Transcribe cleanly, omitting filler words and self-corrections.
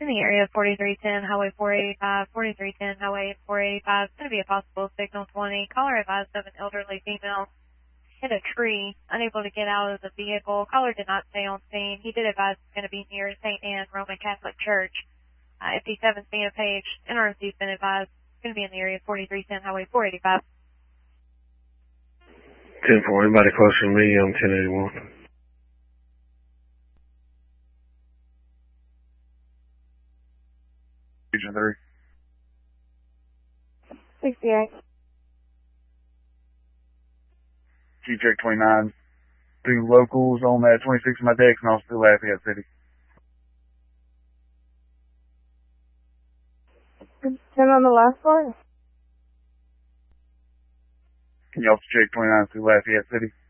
in the area of 4310 Highway 485, 4310 Highway 485. It's going to be a possible signal 20. Caller advised of an elderly female hit a tree, unable to get out of the vehicle. Caller did not stay on scene. He did advise it's going to be near St. Anne Roman Catholic Church. If these haven't seen a page, NRMC's been advised it's going to be in the area of 4310 Highway 485. 10-4, anybody closer to me, I'm 1081. Region 3. 68. G-Check 29. 2 locals on that 26 in my deck, and also Lafayette City. 10 on the last line. Can you also check 29 through Lafayette City?